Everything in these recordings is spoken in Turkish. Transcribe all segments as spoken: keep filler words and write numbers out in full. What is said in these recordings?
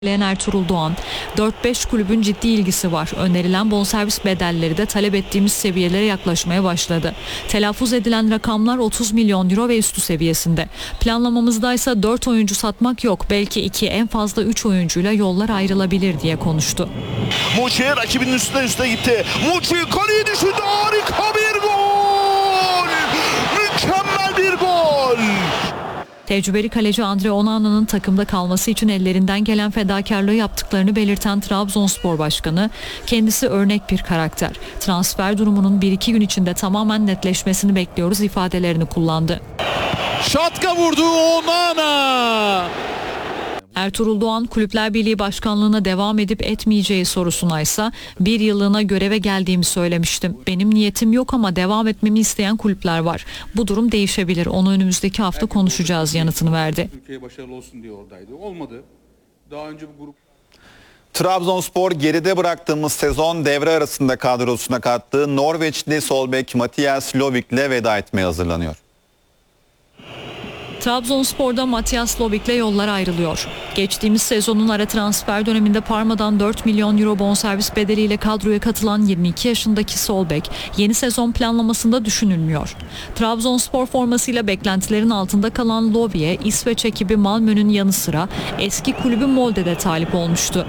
Ertuğrul Doğan, dört beş kulübün ciddi ilgisi var. Önerilen bonservis bedelleri de talep ettiğimiz seviyelere yaklaşmaya başladı. Telaffuz edilen rakamlar otuz milyon euro ve üstü seviyesinde. Planlamamızdaysa dört oyuncu satmak yok. Belki iki, en fazla üç oyuncuyla yollar ayrılabilir diye konuştu. Muçi rakibinin üstüne üstüne gitti. Muçi kaleyi düşündü. Harika bir gol! Mükemmel bir gol! Tecrübeli kaleci Andre Onana'nın takımda kalması için ellerinden gelen fedakarlığı yaptıklarını belirten Trabzonspor Başkanı, kendisi örnek bir karakter. Transfer durumunun bir iki gün içinde tamamen netleşmesini bekliyoruz ifadelerini kullandı. Şatka vurdu Onana. Ertuğrul Doğan, Kulüpler Birliği Başkanlığı'na devam edip etmeyeceği sorusuna ise bir yıllığına göreve geldiğimi söylemiştim. Benim niyetim yok ama devam etmemi isteyen kulüpler var. Bu durum değişebilir. Onu önümüzdeki hafta konuşacağız yanıtını verdi. Ülkeye başarılı olsun diye oradaydı. Olmadı. Daha önce bu grup Trabzonspor geride bıraktığımız sezon devre arasında kadrosuna kattığı Norveçli sol bek Mathias Lovik'le veda etmeye hazırlanıyor. Trabzonspor'da Mathias Lovik'le yollar ayrılıyor. Geçtiğimiz sezonun ara transfer döneminde Parma'dan dört milyon euro bonservis bedeliyle kadroya katılan yirmi iki yaşındaki sol bek yeni sezon planlamasında düşünülmüyor. Trabzonspor formasıyla beklentilerin altında kalan Lovik'e İsveç ekibi Malmö'nün yanı sıra eski kulübü Molde'de talip olmuştu.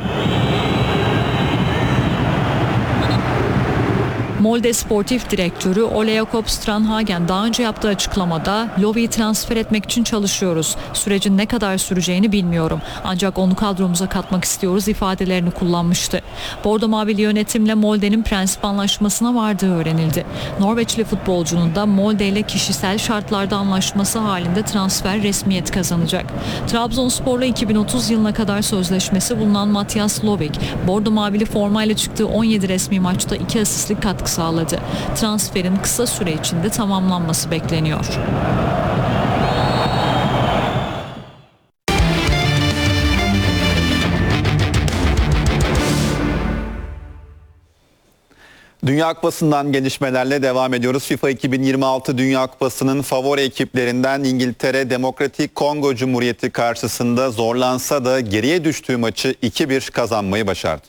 Molde Sportif Direktörü Ole Jakob Strandhagen daha önce yaptığı açıklamada Lovik'i transfer etmek için çalışıyoruz. Sürecin ne kadar süreceğini bilmiyorum. Ancak onu kadromuza katmak istiyoruz ifadelerini kullanmıştı. Bordo Mavili yönetimle Molde'nin prensip anlaşmasına vardığı öğrenildi. Norveçli futbolcunun da Molde ile kişisel şartlarda anlaşması halinde transfer resmiyet kazanacak. Trabzonspor'la iki bin otuz yılına kadar sözleşmesi bulunan Mathias Lovik, Bordo Mavili formayla çıktığı on yedi resmi maçta iki asistlik katkı sağladı. Transferin kısa süre içinde tamamlanması bekleniyor. Dünya Kupası'ndan gelişmelerle devam ediyoruz. FIFA iki bin yirmi altı Dünya Kupası'nın favori ekiplerinden İngiltere Demokratik Kongo Cumhuriyeti karşısında zorlansa da geriye düştüğü maçı iki bir kazanmayı başardı.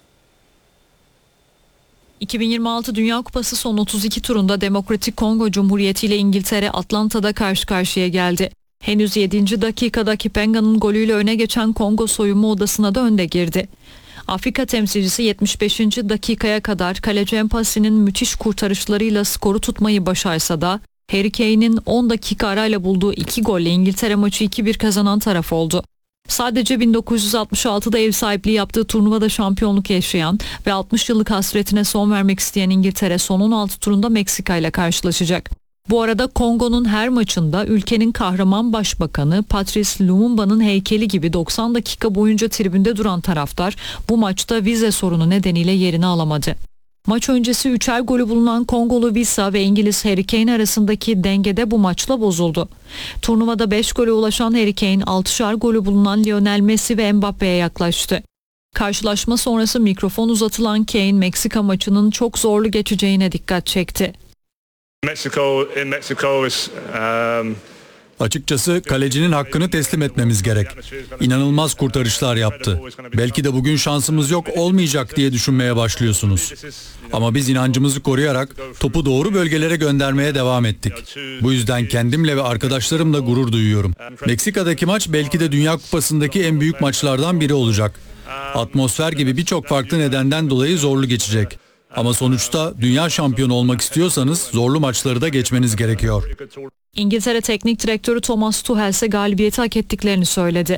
iki bin yirmi altı Dünya Kupası son otuz iki turunda Demokratik Kongo Cumhuriyeti ile İngiltere Atlanta'da karşı karşıya geldi. Henüz yedinci dakikada Kipenga'nın golüyle öne geçen Kongo soyunma odasına da önde girdi. Afrika temsilcisi yetmiş beşinci dakikaya kadar kaleci Mpasi'nin müthiş kurtarışlarıyla skoru tutmayı başarsa da Harry Kane'in on dakika arayla bulduğu iki golle İngiltere maçı iki bir kazanan taraf oldu. Sadece bin dokuz yüz altmış altıda ev sahipliği yaptığı turnuvada şampiyonluk yaşayan ve altmış yıllık hasretine son vermek isteyen İngiltere son on altı turunda Meksika ile karşılaşacak. Bu arada Kongo'nun her maçında ülkenin kahraman başbakanı Patrice Lumumba'nın heykeli gibi doksan dakika boyunca tribünde duran taraftar bu maçta vize sorunu nedeniyle yerini alamadı. Maç öncesi üçer golü bulunan Kongolu Visa ve İngiliz Harry Kane arasındaki dengede bu maçla bozuldu. Turnuvada beş gole ulaşan Harry Kane altışar golü bulunan Lionel Messi ve Mbappe'ye yaklaştı. Karşılaşma sonrası mikrofon uzatılan Kane Meksika maçının çok zorlu geçeceğine dikkat çekti. Mexico in Mexico is um... Açıkçası kalecinin hakkını teslim etmemiz gerek. İnanılmaz kurtarışlar yaptı. Belki de bugün şansımız yok olmayacak diye düşünmeye başlıyorsunuz. Ama biz inancımızı koruyarak topu doğru bölgelere göndermeye devam ettik. Bu yüzden kendimle ve arkadaşlarımla gurur duyuyorum. Meksika'daki maç belki de Dünya Kupası'ndaki en büyük maçlardan biri olacak. Atmosfer gibi birçok farklı nedenden dolayı zorlu geçecek. Ama sonuçta dünya şampiyonu olmak istiyorsanız zorlu maçları da geçmeniz gerekiyor. İngiltere Teknik Direktörü Thomas Tuchel ise galibiyeti hak ettiklerini söyledi.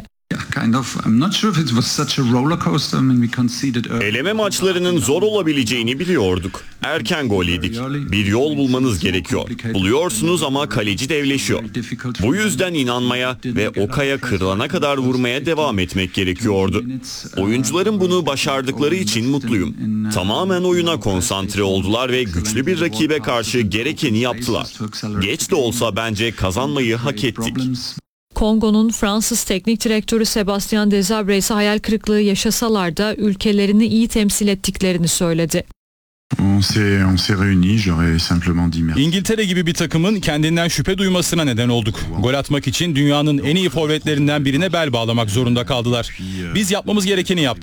Eleme maçlarının zor olabileceğini biliyorduk. Erken gol yedik. Bir yol bulmanız gerekiyor. Buluyorsunuz ama kaleci devleşiyor. Bu yüzden inanmaya ve o kaya kırılana kadar vurmaya devam etmek gerekiyordu. Oyuncuların bunu başardıkları için mutluyum. Tamamen oyuna konsantre oldular ve güçlü bir rakibe karşı gerekeni yaptılar. Geç de olsa bence kazanmayı hak ettik. Kongo'nun Fransız Teknik Direktörü Sébastien Desabre ise hayal kırıklığı yaşasalar da ülkelerini iyi temsil ettiklerini söyledi. On s'est on s'est réunis, j'aurais simplement dit merci. İngiltere gibi bir takımın kendinden şüphe duymasına neden olduk. Gol atmak için dünyanın en iyi forvetlerinden birine bel bağlamak zorunda kaldılar. Biz yapmamız gerekeni yaptık.